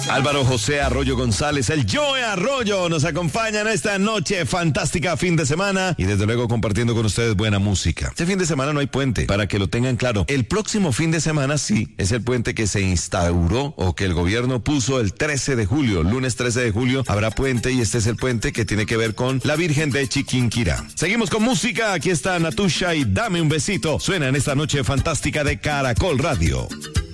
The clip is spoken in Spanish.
Álvaro José Arroyo González, el Joe Arroyo, nos acompañan esta noche fantástica, fin de semana, y desde luego compartiendo con ustedes buena música. Este fin de semana no hay puente, para que lo tengan claro. El próximo fin de semana sí, es el puente que se instauró o que el gobierno puso el 13 de julio, lunes 13 de julio, habrá puente y este es el puente que tiene que ver con la Virgen de Chiquinquirá. Seguimos con música, aquí está Natusha y Dame un besito, suena en esta noche fantástica de Caracol Radio.